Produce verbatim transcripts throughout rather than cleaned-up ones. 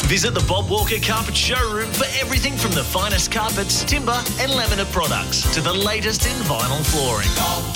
Visit the Bob Walker Carpet Showroom for everything from the finest carpets, timber and laminate products to the latest in vinyl flooring.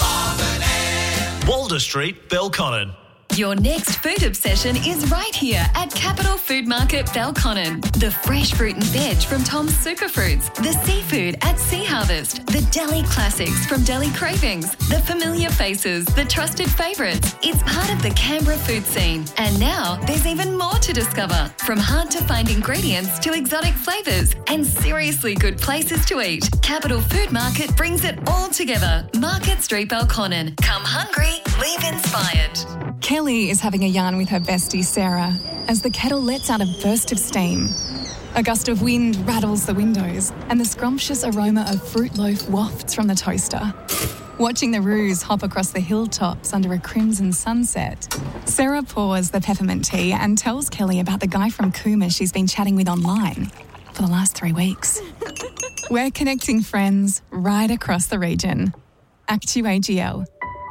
Walder Street, Belconnen. Your next food obsession is right here at Capital Food Market Belconnen. The fresh fruit and veg from Tom's Superfruits, the seafood at Sea Harvest, the deli classics from Deli Cravings, the familiar faces, the trusted favourites. It's part of the Canberra food scene. And now there's even more to discover, from hard-to-find ingredients to exotic flavours and seriously good places to eat. Capital Food Market brings it all together. Market Street, Belconnen. Come hungry, leave inspired. Kelly is having a yarn with her bestie Sarah as the kettle lets out a burst of steam. A gust of wind rattles the windows and the scrumptious aroma of fruit loaf wafts from the toaster. Watching the roos hop across the hilltops under a crimson sunset, Sarah pours the peppermint tea and tells Kelly about the guy from Cooma she's been chatting with online for the last three weeks. We're connecting friends right across the region. Actu A G L.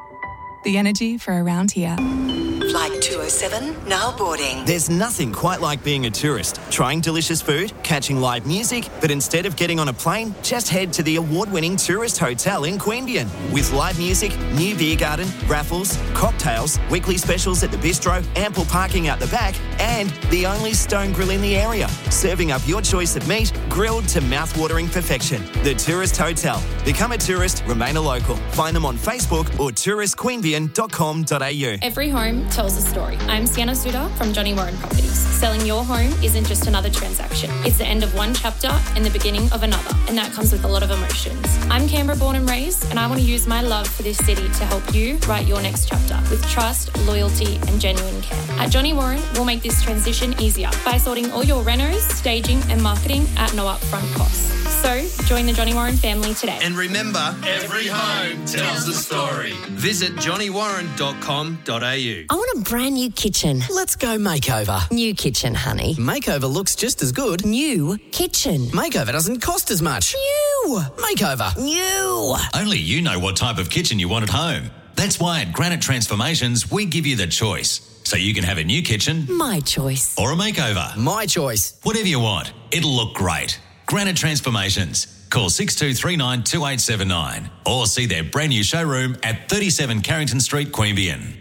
The energy for around here. Flight two oh seven, now boarding. There's nothing quite like being a tourist, trying delicious food, catching live music, but instead of getting on a plane, just head to the award-winning tourist hotel in Queanbeyan. With live music, new beer garden, raffles, cocktails, weekly specials at the bistro, ample parking out the back, and the only stone grill in the area, serving up your choice of meat, grilled to mouth-watering perfection. The Tourist Hotel. Become a tourist, remain a local. Find them on Facebook or tourist queanbeyan dot com dot a u. Every home tells a story. I'm Sienna Suda from Johnny Warren Properties. Selling your home isn't just another transaction. It's the end of one chapter and the beginning of another, and that comes with a lot of emotions. I'm Canberra born and raised, and I want to use my love for this city to help you write your next chapter with trust, loyalty, and genuine care. At Johnny Warren, we'll make this transition easier by sorting all your renos, staging, and marketing at no upfront costs. So, join the Johnny Warren family today. And remember, every home tells a story. Visit johnny warren dot com dot a u. I want a brand new kitchen. Let's go makeover. New kitchen, honey. Makeover looks just as good. New kitchen. Makeover doesn't cost as much. New. Makeover. New. Only you know what type of kitchen you want at home. That's why at Granite Transformations, we give you the choice. So you can have a new kitchen. My choice. Or a makeover. My choice. Whatever you want. It'll look great. Granite Transformations. Call six two three nine two eight seven nine or see their brand new showroom at thirty-seven Carrington Street, Queanbeyan.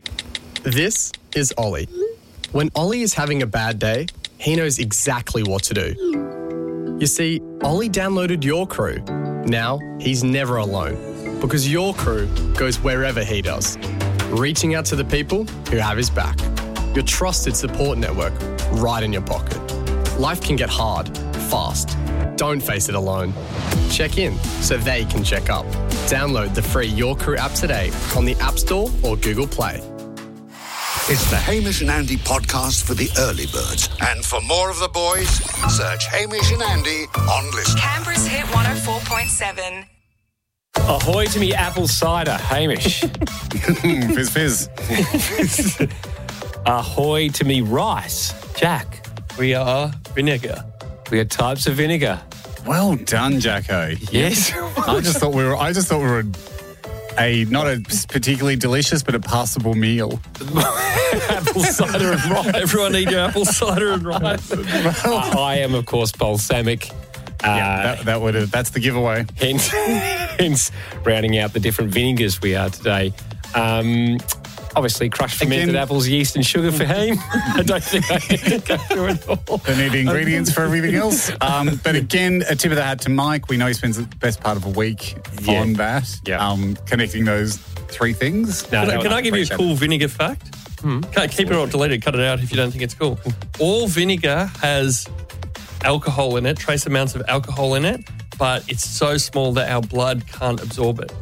This is Ollie. When Ollie is having a bad day, he knows exactly what to do. You see, Ollie downloaded Your Crew. Now he's never alone because Your Crew goes wherever he does, reaching out to the people who have his back. Your trusted support network right in your pocket. Life can get hard, fast. Don't face it alone. Check in so they can check up. Download the free Your Crew app today on the App Store or Google Play. It's the Hamish and Andy podcast for the early birds. And for more of the boys, search Hamish and Andy on Listen. Canberra's Hit one oh four point seven. Ahoy to me apple cider, Hamish. Fizz, fizz. Ahoy to me rice, Jack. We are vinegar. We are types of vinegar. Well done, Jacko. Yes. I just thought we were. I just thought we were a not a particularly delicious but a passable meal. Apple cider and rice. Everyone need your apple cider and rice. uh, I am, of course, balsamic. Uh, yeah, that, that would have, that's the giveaway. Hence, hence, rounding out the different vinegars we are today. Um, Obviously, crushed fermented Again, apples, yeast and sugar for hame. I don't think I can go through it all. They need ingredients for everything else. Um, but again, a tip of the hat to Mike. We know he spends the best part of a week yeah. on that, yeah. um, connecting those three things. No, can I, can I give you a cool vinegar fact? Hmm. Can't keep it or delete it, cut it out if you don't think it's cool. All vinegar has alcohol in it, trace amounts of alcohol in it, but it's so small that our blood can't absorb it.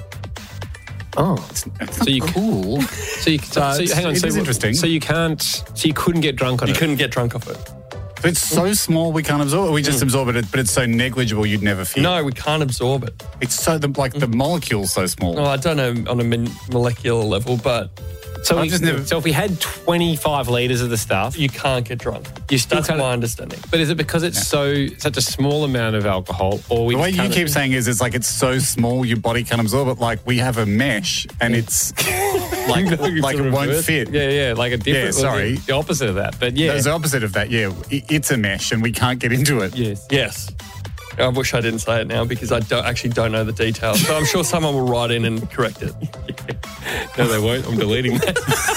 Oh, so you cool. So you so, uh, so hang on. It so, is interesting. So you can't. So you couldn't get drunk on you it. You couldn't get drunk off it. But it's so small we can't absorb it. We just mm. absorb it, but it's so negligible you'd never feel. No, we can't absorb it. It's so the, like the molecule's so small. Oh, I don't know on a min- molecular level, but so we, just never. So if we had twenty-five litres of the stuff, you can't get drunk. You still That's can't, my understanding. But is it because it's yeah. so such a small amount of alcohol, or we the way just you keep saying is it's like it's so small your body can't absorb it? Like we have a mesh and it's. like, No, it's like the it won't reverse. fit. Yeah, yeah, like a different. Yeah, sorry. The opposite of that, but yeah. It's the opposite of that, yeah. I- It's a mesh and we can't get into it. Yes. Yes. I wish I didn't say it now because I don't, actually don't know the details. So I'm sure someone will write in and correct it. No, they won't. I'm deleting that.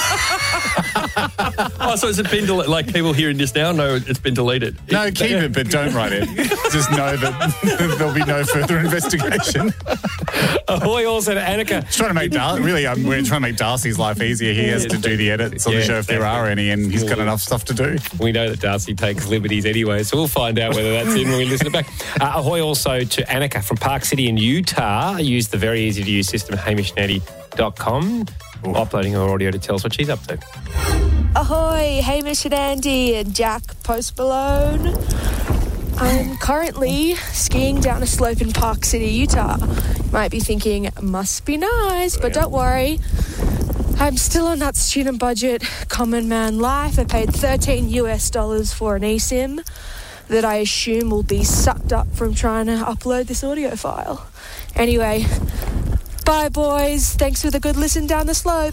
Oh, so has it been deleted? Like people hearing this now know it's been deleted. No, keep it, but don't write it. Just know that there'll be no further investigation. Ahoy also to Annika. Trying to make Dar- really, um, we're trying to make Darcy's life easier. He has to do the edits on Yeah, the show if there exactly. are any, and he's got enough stuff to do. We know that Darcy takes liberties anyway, so we'll find out whether that's in when we listen it back. Uh, ahoy also to Annika from Park City in Utah. Use the very easy to use system hamish nandy dot com. Uploading her audio to tell us what she's up to. Ahoy, Hamish and Andy and Jack Post Malone. I'm currently skiing down a slope in Park City, Utah. You might be thinking, must be nice, but don't worry. I'm still on that student budget, common man life. I paid thirteen US dollars for an eSIM that I assume will be sucked up from trying to upload this audio file. Anyway, bye boys. Thanks for the good listen down the slope.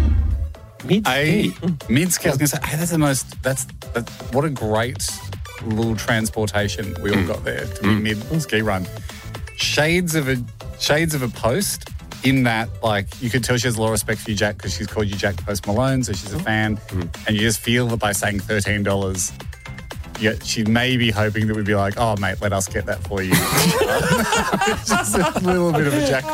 A mid ski. I was going to say, hey, that's the most. That's, that's what a great little transportation we all got there to be mid ski run. Shades of a shades of a post. In that, like, you could tell she has a lot of respect for you, Jack, because she's called you Jack Post Malone, so she's a fan, and you just feel that by saying thirteen dollars, yeah, she may be hoping that we'd be like, oh, mate, let us get that for you. It's just a little bit of a Jack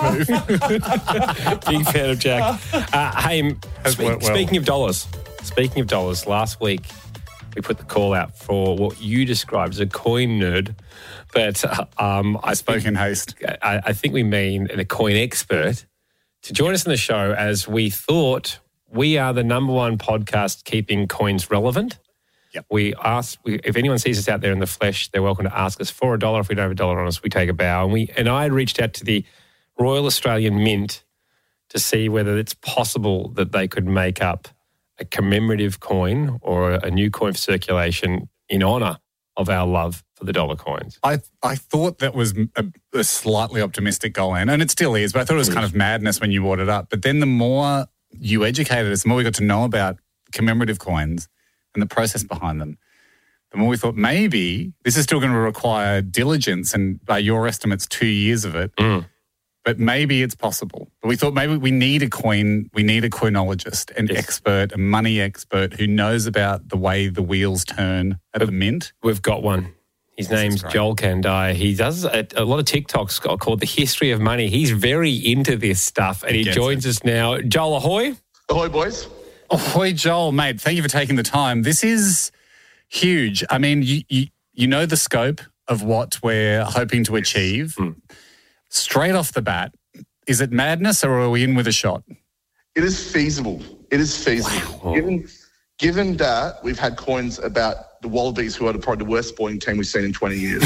move. Big fan of Jack. Uh, hey, Has spe- worked well. speaking of dollars, speaking of dollars, last week we put the call out for what you described as a coin nerd, but uh, um, I spoke think, in haste. I, I think we mean a coin expert to join us in the show, as we thought we are the number one podcast keeping coins relevant. Yep. We ask we, if anyone sees us out there in the flesh, they're welcome to ask us for a dollar. If we don't have a dollar on us, we take a bow. And we and I had reached out to the Royal Australian Mint to see whether it's possible that they could make up a commemorative coin or a new coin for circulation in honour of our love for the dollar coins. I I thought that was a, a slightly optimistic goal, and and it still is, but I thought it was kind of madness when you brought it up. But then the more you educated us, the more we got to know about commemorative coins and the process behind them, the more we thought maybe this is still going to require diligence, and by your estimates, two years of it. Mm. But maybe it's possible. But we thought maybe we need a coin, we need a coinologist, an Yes. expert, a money expert who knows about the way the wheels turn at the mint. We've got one. His name's great. Joel Kandai. He does a, a lot of TikToks called The History of Money. He's very into this stuff, and he Gets joins us now. Joel, ahoy. Ahoy, boys. Ahoy, Joel, mate. Thank you for taking the time. This is huge. I mean, you you, you know the scope of what we're hoping to achieve. Mm. Straight off the bat, is it madness or are we in with a shot? It is feasible. It is feasible. Wow. Given, given that we've had coins about the Wallabies, who are probably the worst sporting team we've seen in twenty years.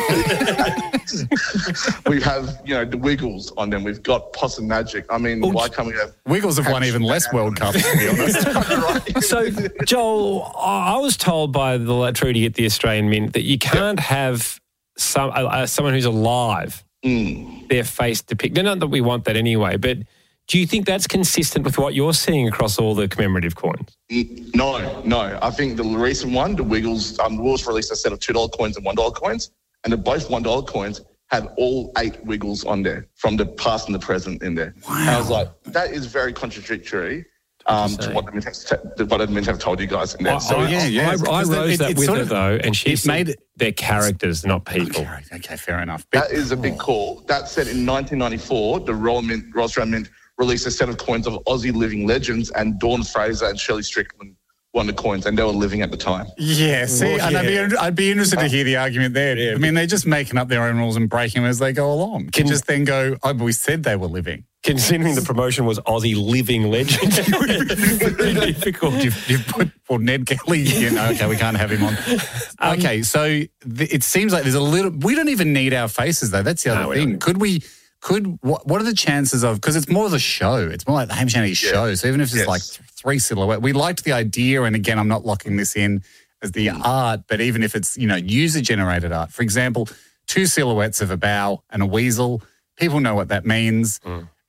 We have, you know, the Wiggles on them. We've got Possum Magic. I mean, Oh, why can't we have... Wiggles have won even less World Cups, to be honest. So, Joel, I I was told by the Latrudy at the Australian Mint that you can't have some uh, uh, someone who's alive, Mm. their face depicted. Not that we want that anyway, but do you think that's consistent with what you're seeing across all the commemorative coins? Mm, No, no. I think the recent one, the Wiggles, um, the Wiggles released a set of two dollar coins and one dollar coins, and the both one dollar coins had all eight Wiggles on there from the past and the present in there. Wow. And I was like, that is very contradictory um, to what the Mint have, what the Mint have told you guys in there. I, So I, yeah, yeah. I, I Because rose it- that it's with sort her, of- though, and she it said made it- they're characters, not people. Okay, okay, fair enough. that is a big call. That said, in nineteen ninety-four, the Royal Mint, Royal Australian Mint released a set of coins of Aussie living legends, and Dawn Fraser and Shirley Strickland won the coins, and they were living at the time. Yeah, see, Well, and I'd, yeah. be, I'd be interested to hear the argument there. I mean, they're just making up their own rules and breaking them as they go along. Can just then go, oh, but we said they were living. Considering the promotion was Aussie living legend, it would be very difficult. You've, you've put well, Ned Kelly, you know, okay, we can't have him on. Um, Okay, so th- it seems like there's a little, we don't even need our faces though. That's the other No, we thing. don't. Could we, could, what, what are the chances of, because it's more of a show. It's more like the Hamish and Andy Yeah. show. So even if it's Yes. like th- three silhouette, we liked the idea. And again, I'm not locking this in as the art, but even if it's, you know, user generated art, for example, two silhouettes of a bow and a weasel, people know what that means. Mm.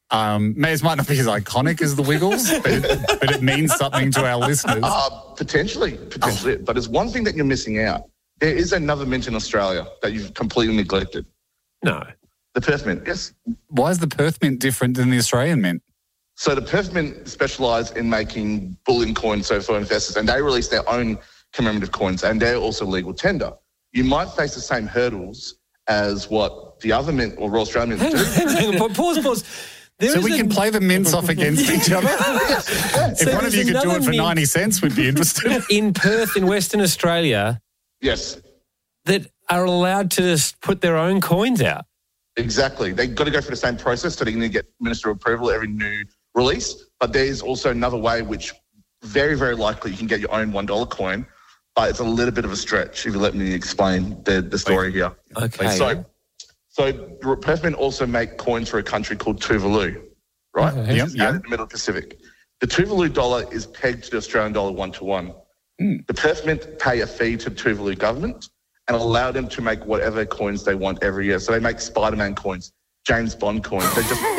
Um, Maze might not be as iconic as the Wiggles, but it, but it means something to our listeners. Uh, potentially, potentially. Oh. But there's one thing that you're missing out. There is another mint in Australia that you've completely neglected. No. The Perth Mint, yes. Why is the Perth Mint different than the Australian Mint? So the Perth Mint specialise in making bullion coins so for investors, and they release their own commemorative coins, and they're also legal tender. You might face the same hurdles as what the other mint or Royal Australian Mint do. Hang on, pause, pause. There so we a... can play the mints off against each other? Yes, if so one of you could do it for mint ninety cents, we'd be interested. In Perth, in Western Australia, yes, that are allowed to just put their own coins out. Exactly. They've got to go through the same process, so they're going to get ministerial approval every new release. But there's also another way which very, very likely you can get your own one dollar coin, but it's a little bit of a stretch if you let me explain the, the story here. Okay. So, so Perth Mint also make coins for a country called Tuvalu, right? Okay. Yep, It's yep. out in the Middle Pacific. The Tuvalu dollar is pegged to the Australian dollar one to one. Mm. The Perth Mint pay a fee to the Tuvalu government and allow them to make whatever coins they want every year. So they make Spider-Man coins, James Bond coins. They just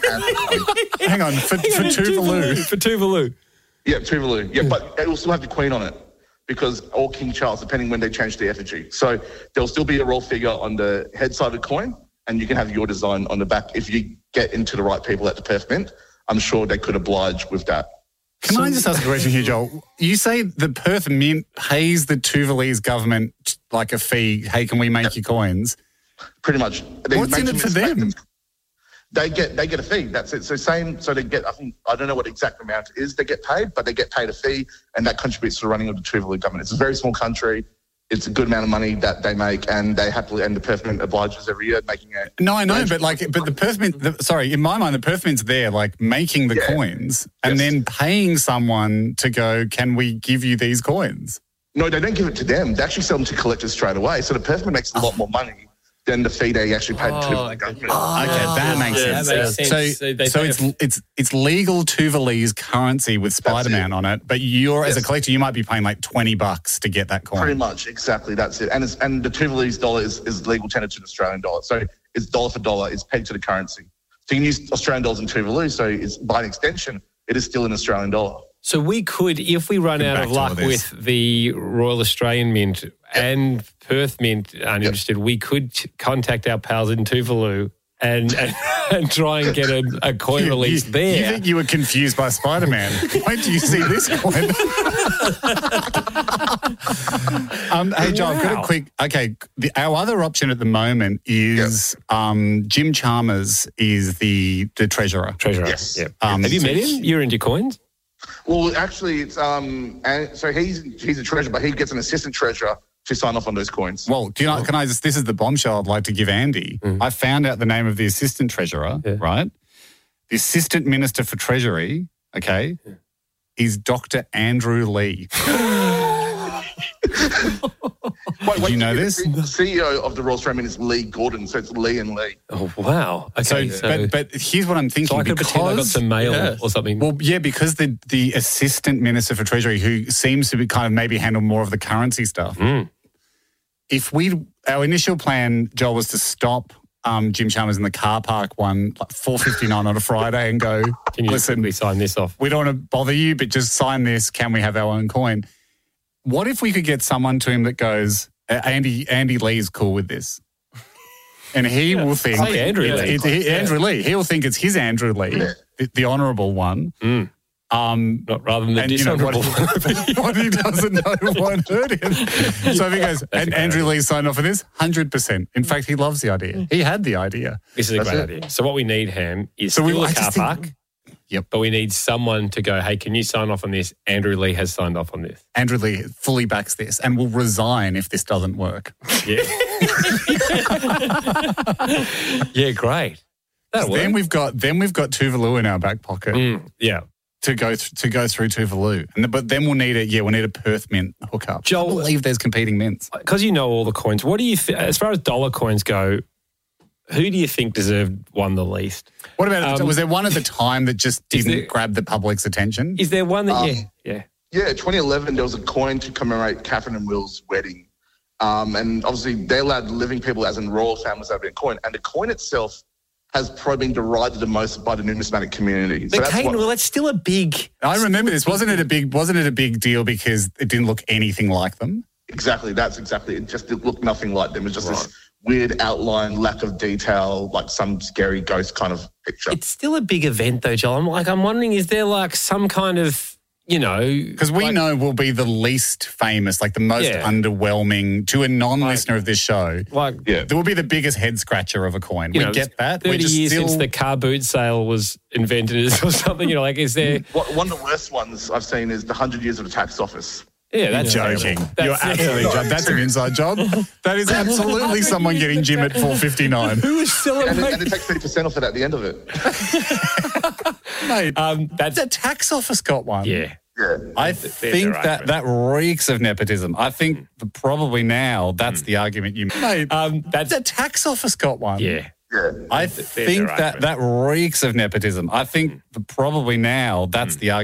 Hang on, for, for Tuvalu. For Tuvalu. Yeah, Tuvalu. Yeah, but it will still have the Queen on it because, or King Charles, depending when they change the effigy. So there'll still be a royal figure on the head side of the coin, and you can have your design on the back. If you get into the right people at the Perth Mint, I'm sure they could oblige with that. Can I just ask a question here, Joel? You say the Perth Mint pays the Tuvaluese government like a fee. Hey, can we make your coins? Pretty much. They What's in make it for them? They get they get a fee. That's it. So same. So they get. I think I don't know what exact amount it is they get paid, but they get paid a fee, and that contributes to the running of the Tuvalu government. It's a very small country. It's a good amount of money that they make, and they happily and the Perth Mint obliges every year making a. No, I know, but like, but the Perth Mint. The, sorry, in my mind, the Perth Mint's there, like making the Yeah. coins, and Yes. then paying someone to go. Can we give you these coins? No, they don't give it to them. They actually sell them to collectors straight away. So the Perth Mint makes a lot more money than the fee they actually paid Oh, to the government. Okay, that makes yeah, sense. that makes sense. So, So they so pay it's a- it's it's legal Tuvaluese currency with Spider-Man on it, but you're as a Yes. collector, you might be paying like twenty bucks to get that coin. Pretty much, exactly. That's it. And it's, and the Tuvaluese dollar is, is legal tender to the Australian dollar. So it's dollar for dollar. It's pegged to the currency. So you can use Australian dollars in Tuvalu. So it's by an extension, it is still an Australian dollar. So we could, if we run out back of to all luck this. with the Royal Australian Mint and Perth Mint aren't interested, we could t- contact our pals in Tuvalu and, and, and try and get a, a coin You- release you, there. You think you were confused by Spider-Man? Wait till you see this coin. um, hey, Joe, I've got Wow. a quick. Okay, the, our other option at the moment is um, Jim Chalmers is the the treasurer. Treasurer. Yes. Yep. Um, Have you so met him? You're into coins? Well, actually, it's um, and so he's he's a treasurer, but he gets an assistant treasurer to sign off on those coins. Well, do you know, can I just, this is the bombshell I'd like to give Andy. I found out the name of the assistant treasurer, Yeah. right? The assistant minister for treasury, okay, is Doctor Andrew Lee. Wait, Did you know this? The C E O of the Royal Australian Mint is Lee Gordon, so it's Lee and Lee. Oh, wow. Okay. So, So, but, but here's what I'm thinking. so I could pretend I got because- some mail Yes. or something. Well, yeah, because the the assistant minister for treasury, who seems to be kind of maybe handle more of the currency stuff. Mm. If we, our initial plan, Joel, was to stop um, Jim Chalmers in the car park one like four fifty-nine on a Friday and go, Can you listen, we sign this off? we don't want to bother you, but just sign this. Can we have our own coin? What if we could get someone to him that goes, uh, Andy Andy Lee's cool with this? And he will think, Say Andrew it's- Lee. it's- he- Yeah. Andrew Lee, he'll think it's his Andrew Lee, the, the honourable one. Mm. Um, Not rather than the and, you know, dishonourable. what, what he doesn't know won't hurt him. So if he goes, and great Andrew idea. Lee signed off for this, one hundred percent. In fact, he loves the idea. He had the idea. This is a That's great it. idea. So what we need, Ham, is So we- still I a car just think- park. Yep. But we need someone to go, hey, can you sign off on this? Andrew Lee has signed off on this. Andrew Lee fully backs this and will resign if this doesn't work. Yeah. yeah, great. That'll Then work. we've got then we've got Tuvalu in our back pocket Mm, yeah. to go th- to go through Tuvalu, and the, but then we'll need a yeah we'll need a Perth Mint hookup. Joel- I believe there's competing mints. Because you know all the coins, what do you th- as far as dollar coins go, who do you think deserved one the least? What about Um, was there one at the time that just is didn't there- grab the public's attention? Is there one that, Um, yeah, yeah. Yeah, twenty eleven, there was a coin to commemorate Catherine and Will's wedding. Um, and obviously, they allowed living people, as in royal families, to have a coin. And the coin itself has probably been derided the most by the numismatic community. But that's Kane, what- well, that's still a big. I remember this. Wasn't it a big? Wasn't it a big deal because it didn't look anything like them? Exactly, that's exactly. It just looked nothing like them. It was just this weird outline, lack of detail, like some scary ghost kind of picture. It's still a big event, though, Joel. I'm like, I'm wondering, is there like some kind of, you know, because we like, know we'll be the least famous, like the most Yeah. underwhelming to a non-listener of this show. Like, yeah, there will be the biggest head scratcher of a coin. You we know, get that. Thirty We're just years still... since the car boot sale was invented, or something. You know, like, is there? One of the worst ones I've seen is the Hundred Years of the Tax Office. Yeah, that's joking. That's, You're absolutely joking. That's an inside job. That is absolutely someone getting Jim at four fifty-nine. Who is celebrating? And, it- and it takes thirty percent off it at the end of it. Mate, um, that's the tax office got one. Yeah. Yeah. I They're think right, that that reeks of nepotism. I think that probably now that's the argument you made. Um, that's the tax office got one. Yeah. Yeah. I They're think right, that that reeks of nepotism. I think that probably now that's the argument.